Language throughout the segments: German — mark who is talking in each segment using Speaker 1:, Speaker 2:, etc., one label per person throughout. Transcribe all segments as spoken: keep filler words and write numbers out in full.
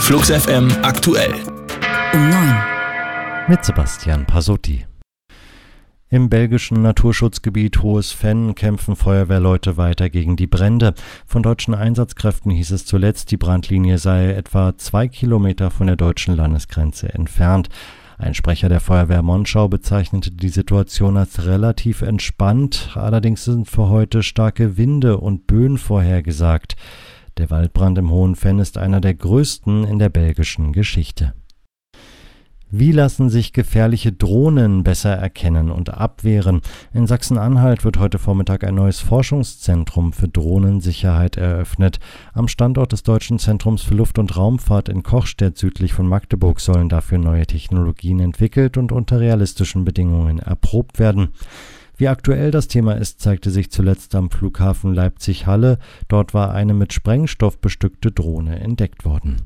Speaker 1: Flux F M aktuell.
Speaker 2: Um neun.
Speaker 3: Mit Sebastian Pasotti. Im belgischen Naturschutzgebiet Hohes Venn kämpfen Feuerwehrleute weiter gegen die Brände. Von deutschen Einsatzkräften hieß es zuletzt, die Brandlinie sei etwa zwei Kilometer von der deutschen Landesgrenze entfernt. Ein Sprecher der Feuerwehr Monschau bezeichnete die Situation als relativ entspannt. Allerdings sind für heute starke Winde und Böen vorhergesagt. Der Waldbrand im Hohen Venn ist einer der größten in der belgischen Geschichte. Wie lassen sich gefährliche Drohnen besser erkennen und abwehren? In Sachsen-Anhalt wird heute Vormittag ein neues Forschungszentrum für Drohnensicherheit eröffnet. Am Standort des Deutschen Zentrums für Luft- und Raumfahrt in Kochstedt südlich von Magdeburg sollen dafür neue Technologien entwickelt und unter realistischen Bedingungen erprobt werden. Wie aktuell das Thema ist, zeigte sich zuletzt am Flughafen Leipzig-Halle. Dort war eine mit Sprengstoff bestückte Drohne entdeckt worden.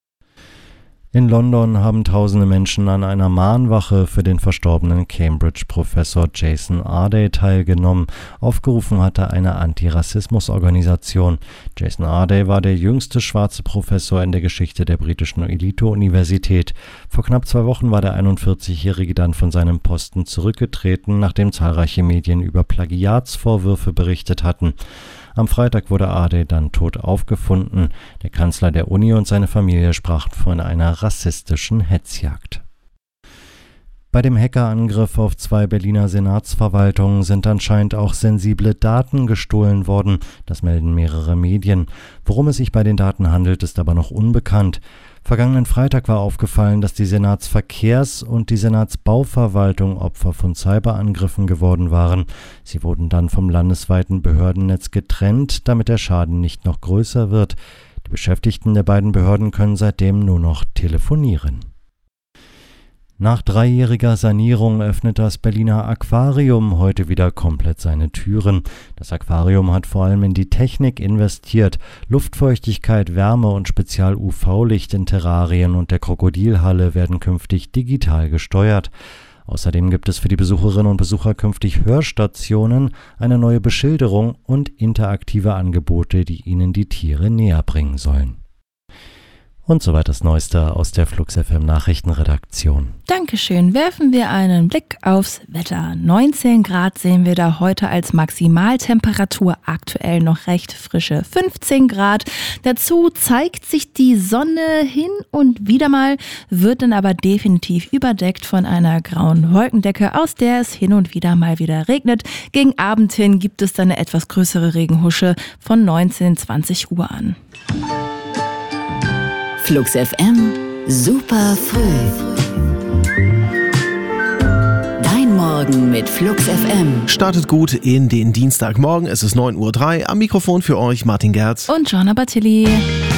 Speaker 3: In London haben tausende Menschen an einer Mahnwache für den verstorbenen Cambridge-Professor Jason Arday teilgenommen. Aufgerufen hatte eine Antirassismus-Organisation. Jason Arday war der jüngste schwarze Professor in der Geschichte der britischen Elite-Universität. Vor knapp zwei Wochen war der einundvierzigjährige dann von seinem Posten zurückgetreten, nachdem zahlreiche Medien über Plagiatsvorwürfe berichtet hatten. Am Freitag wurde Arday dann tot aufgefunden. Der Kanzler der Uni und seine Familie sprachen von einer rassistischen Hetzjagd. Bei dem Hackerangriff auf zwei Berliner Senatsverwaltungen sind anscheinend auch sensible Daten gestohlen worden. Das melden mehrere Medien. Worum es sich bei den Daten handelt, ist aber noch unbekannt. Vergangenen Freitag war aufgefallen, dass die Senatsverkehrs- und die Senatsbauverwaltung Opfer von Cyberangriffen geworden waren. Sie wurden dann vom landesweiten Behördennetz getrennt, damit der Schaden nicht noch größer wird. Die Beschäftigten der beiden Behörden können seitdem nur noch telefonieren. Nach dreijähriger Sanierung öffnet das Berliner Aquarium heute wieder komplett seine Türen. Das Aquarium hat vor allem in die Technik investiert. Luftfeuchtigkeit, Wärme und Spezial-U V-Licht in Terrarien und der Krokodilhalle werden künftig digital gesteuert. Außerdem gibt es für die Besucherinnen und Besucher künftig Hörstationen, eine neue Beschilderung und interaktive Angebote, die ihnen die Tiere näher bringen sollen. Und soweit das Neueste aus der Flux F M Nachrichtenredaktion.
Speaker 2: Dankeschön. Werfen wir einen Blick aufs Wetter. neunzehn Grad sehen wir da heute als Maximaltemperatur, aktuell noch recht frische fünfzehn Grad. Dazu zeigt sich die Sonne hin und wieder mal, wird dann aber definitiv überdeckt von einer grauen Wolkendecke, aus der es hin und wieder mal wieder regnet. Gegen Abend hin gibt es dann eine etwas größere Regenhusche von neunzehn, zwanzig Uhr an.
Speaker 4: Flux F M, super früh. Dein Morgen mit Flux F M.
Speaker 5: Startet gut in den Dienstagmorgen. Es ist neun Uhr drei. Am Mikrofon für euch Martin Gerz
Speaker 2: und Joanna Battilli.